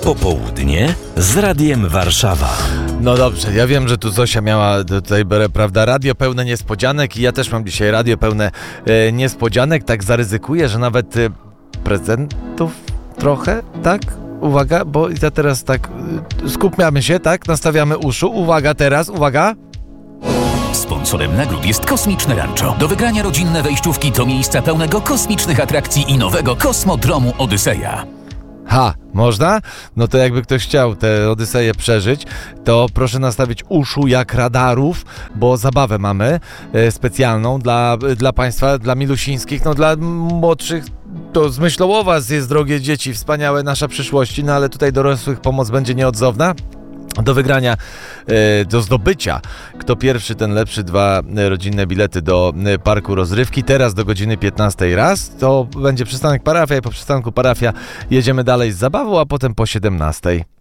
Popołudnie z Radiem Warszawa. No dobrze, ja wiem, że tu Zosia miała tutaj, prawda, radio pełne niespodzianek i ja też mam dzisiaj radio pełne niespodzianek. Tak zaryzykuję, że nawet prezentów trochę, tak? Uwaga, bo ja teraz tak skupiamy się, tak? Nastawiamy uszu. Uwaga teraz, uwaga. Sponsorem nagród jest Kosmiczne Rancho. Do wygrania rodzinne wejściówki do miejsca pełnego kosmicznych atrakcji i nowego kosmodromu Odyseja. Ha, można? No to jakby ktoś chciał tę Odyseję przeżyć, to proszę nastawić uszu jak radarów, bo zabawę mamy specjalną dla Państwa, dla milusińskich, no dla młodszych. To z myślą o Was jest, drogie dzieci, wspaniałe nasza przyszłości, no ale tutaj dorosłych pomoc będzie nieodzowna. Do wygrania, do zdobycia, kto pierwszy, ten lepszy, 2 rodzinne bilety do parku rozrywki. Teraz do godziny 15 raz, to będzie przystanek parafia i po przystanku parafia jedziemy dalej z zabawą, a potem po 17.